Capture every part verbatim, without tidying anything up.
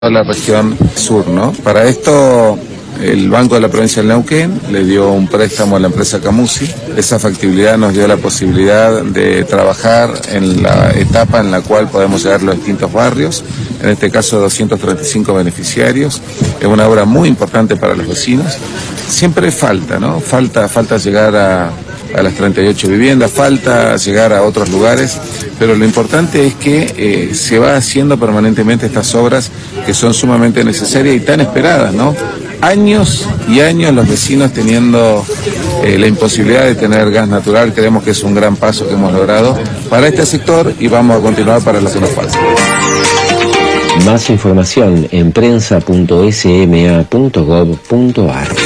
la región sur, ¿no? Para esto, el Banco de la Provincia del Neuquén le dio un préstamo a la empresa Camusi. Esa factibilidad nos dio la posibilidad de trabajar en la etapa en la cual podemos llegar a los distintos barrios, en este caso doscientos treinta y cinco beneficiarios. Es una obra muy importante para los vecinos. Siempre falta, ¿no? Falta, falta llegar a... a las treinta y ocho viviendas, falta llegar a otros lugares, pero lo importante es que eh, se va haciendo permanentemente estas obras que son sumamente necesarias y tan esperadas, ¿no? Años y años los vecinos teniendo eh, la imposibilidad de tener gas natural. Creemos que es un gran paso que hemos logrado para este sector y vamos a continuar para lo que nos falta. Más información en prensa punto s m a punto gov punto a r.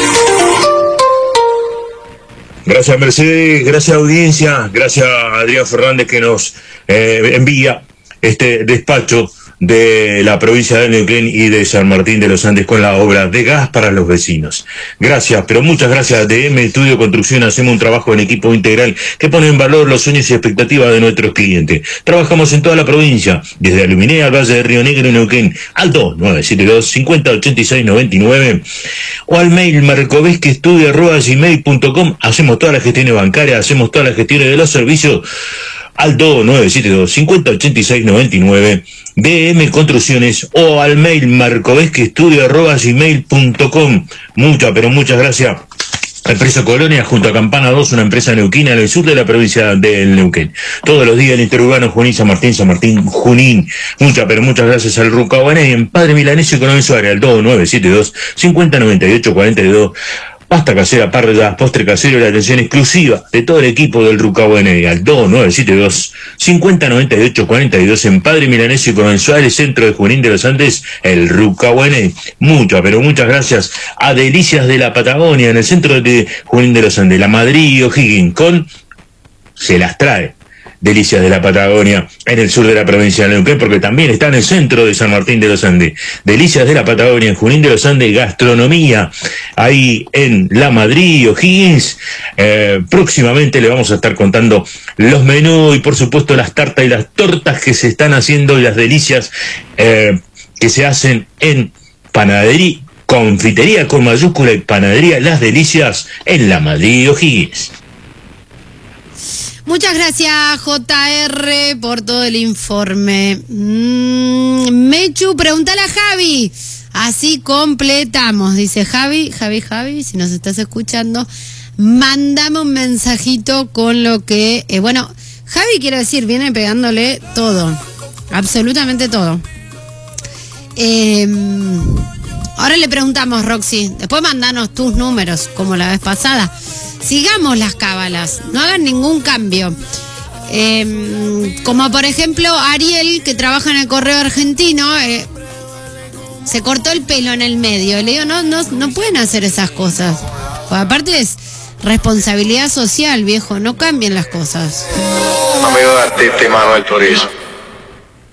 Gracias Mercedes, gracias audiencia, gracias a Adrián Fernández que nos eh, envía este despacho de la provincia de Neuquén y de San Martín de los Andes con la obra de gas para los vecinos. Gracias, pero muchas gracias a D M Estudio Construcción. Hacemos un trabajo en equipo integral que pone en valor los sueños y expectativas de nuestros clientes. Trabajamos en toda la provincia, desde Aluminea al Valle de Río Negro y Neuquén, al dos nueve siete dos, cincuenta ochenta y seis noventa y nueve o al mail marcovesquestudio arroba gmail punto com. Hacemos todas las gestiones bancarias, hacemos todas las gestiones de los servicios al dos nueve siete dos, cincuenta ochenta y seis noventa y nueve, D M Construcciones o al mail marcovesquestudio arroba gmail punto com. Muchas, pero muchas gracias. Empresa Colonia junto a Campana dos, una empresa neuquina en el sur de la provincia del Neuquén. Todos los días el interurbano Junín, San Martín, San Martín, Junín. Muchas, pero muchas gracias al Rucahuané y en Padre Milanesio Economía Suárez al dos nueve siete dos, cincuenta noventa y ocho cuarenta y dos. Pasta casera, parrilla, postre casero y la atención exclusiva de todo el equipo del Rucahuané al dos nueve siete dos, cincuenta noventa y ocho cuarenta y dos en Padre Milanesio y Coronel Suárez, centro de Junín de los Andes, el Rucahuané. Muchas, pero muchas gracias a Delicias de la Patagonia en el centro de Junín de los Andes, la Madrid y O'Higgins con se las trae. Delicias de la Patagonia en el sur de la provincia de Neuquén, porque también está en el centro de San Martín de los Andes. Delicias de la Patagonia en Junín de los Andes, gastronomía ahí en La Madrid y O'Higgins. Eh, próximamente le vamos a estar contando los menús y por supuesto las tartas y las tortas que se están haciendo y las delicias eh, que se hacen en panadería, confitería con mayúscula y panadería Las Delicias en La Madrid y O'Higgins. Muchas gracias, J R, por todo el informe. Mm, Mechu, pregúntale a Javi. Así completamos, dice Javi. Javi, Javi, si nos estás escuchando, mándame un mensajito con lo que... Eh, bueno, Javi, quiero decir, viene pegándole todo. Absolutamente todo. Eh, ahora le preguntamos, Roxy. Después mandanos tus números, como la vez pasada. Sigamos las cábalas, no hagan ningún cambio. Eh, como por ejemplo Ariel, que trabaja en el Correo Argentino, eh, se cortó el pelo en el medio. Le digo, no, no, no pueden hacer esas cosas. Pues aparte es responsabilidad social, viejo, no cambien las cosas. No me ayudaste, Manuel, por eso.